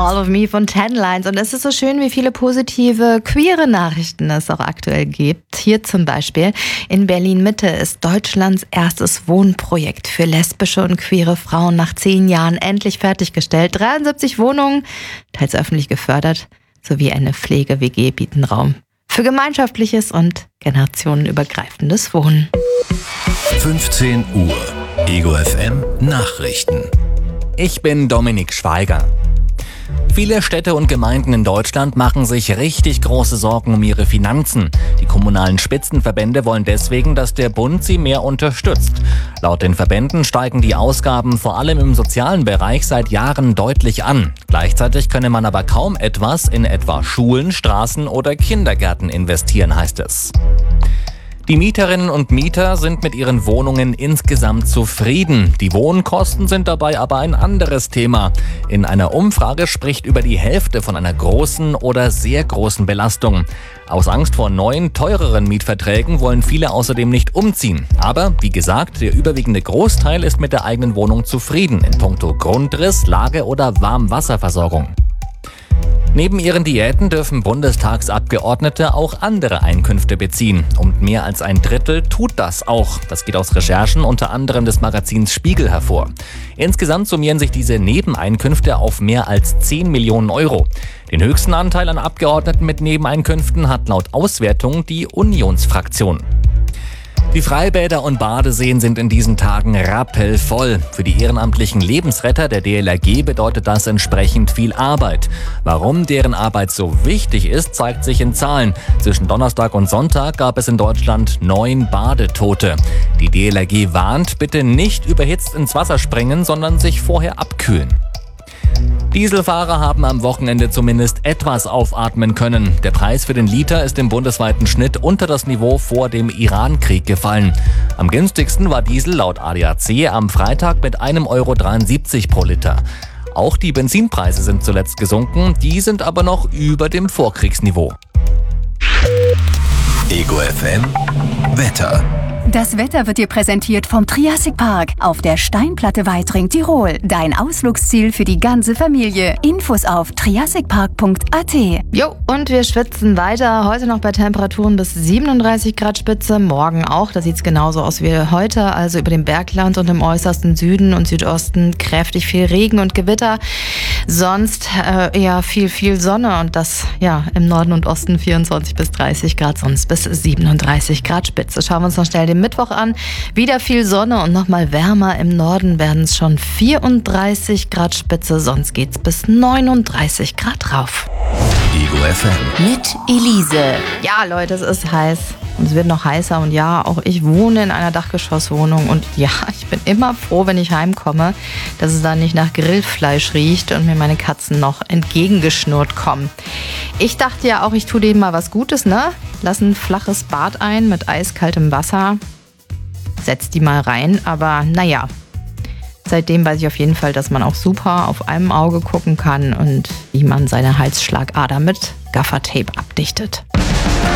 All of Me von 10 Lines. Und es ist so schön, wie viele positive queere Nachrichten es auch aktuell gibt. Hier zum Beispiel in Berlin-Mitte ist Deutschlands erstes Wohnprojekt für lesbische und queere Frauen nach 10 Jahren endlich fertiggestellt. 73 Wohnungen, teils öffentlich gefördert, sowie eine Pflege-WG bieten Raum für gemeinschaftliches und generationenübergreifendes Wohnen. 15 Uhr. Ego FM Nachrichten. Ich bin Dominik Schweiger. Viele Städte und Gemeinden in Deutschland machen sich richtig große Sorgen um ihre Finanzen. Die kommunalen Spitzenverbände wollen deswegen, dass der Bund sie mehr unterstützt. Laut den Verbänden steigen die Ausgaben vor allem im sozialen Bereich seit Jahren deutlich an. Gleichzeitig könne man aber kaum etwas in etwa Schulen, Straßen oder Kindergärten investieren, heißt es. Die Mieterinnen und Mieter sind mit ihren Wohnungen insgesamt zufrieden. Die Wohnkosten sind dabei aber ein anderes Thema. In einer Umfrage spricht über die Hälfte von einer großen oder sehr großen Belastung. Aus Angst vor neuen, teureren Mietverträgen wollen viele außerdem nicht umziehen. Aber, wie gesagt, der überwiegende Großteil ist mit der eigenen Wohnung zufrieden in puncto Grundriss, Lage oder Warmwasserversorgung. Neben ihren Diäten dürfen Bundestagsabgeordnete auch andere Einkünfte beziehen. Und mehr als ein Drittel tut das auch. Das geht aus Recherchen unter anderem des Magazins Spiegel hervor. Insgesamt summieren sich diese Nebeneinkünfte auf mehr als 10 Millionen Euro. Den höchsten Anteil an Abgeordneten mit Nebeneinkünften hat laut Auswertung die Unionsfraktion. Die Freibäder und Badeseen sind in diesen Tagen rappelvoll. Für die ehrenamtlichen Lebensretter der DLRG bedeutet das entsprechend viel Arbeit. Warum deren Arbeit so wichtig ist, zeigt sich in Zahlen. Zwischen Donnerstag und Sonntag gab es in Deutschland 9 Badetote. Die DLRG warnt, bitte nicht überhitzt ins Wasser springen, sondern sich vorher abkühlen. Dieselfahrer haben am Wochenende zumindest etwas aufatmen können. Der Preis für den Liter ist im bundesweiten Schnitt unter das Niveau vor dem Iran-Krieg gefallen. Am günstigsten war Diesel laut ADAC am Freitag mit 1,73 € pro Liter. Auch die Benzinpreise sind zuletzt gesunken, die sind aber noch über dem Vorkriegsniveau. Ego FM Wetter. Das Wetter wird dir präsentiert vom Triassic Park auf der Steinplatte Weitring, Tirol. Dein Ausflugsziel für die ganze Familie. Infos auf triassicpark.at. Jo, und wir schwitzen weiter. Heute noch bei Temperaturen bis 37 Grad Spitze. Morgen auch. Da sieht es genauso aus wie heute. Also über dem Bergland und im äußersten Süden und Südosten kräftig viel Regen und Gewitter. Sonst eher viel Sonne. Und das ja im Norden und Osten 24 bis 30 Grad. Sonst bis 37 Grad Spitze. Schauen wir uns noch schnell den Mittwoch an. Wieder viel Sonne und nochmal wärmer. Im Norden werden es schon 34 Grad Spitze. Sonst geht's bis 39 Grad rauf. Ego FM. Mit Elise. Ja, Leute, es ist heiß. Und es wird noch heißer. Und ja, auch ich wohne in einer Dachgeschosswohnung. Und ja, ich bin immer froh, wenn ich heimkomme, dass es dann nicht nach Grillfleisch riecht und mir meine Katzen noch entgegengeschnurrt kommen. Ich dachte ja auch, ich tue denen mal was Gutes, ne? Lass ein flaches Bad ein mit eiskaltem Wasser. Setz die mal rein. Aber naja, seitdem weiß ich auf jeden Fall, dass man auch super auf einem Auge gucken kann und wie man seine Halsschlagader mit Gaffertape abdichtet.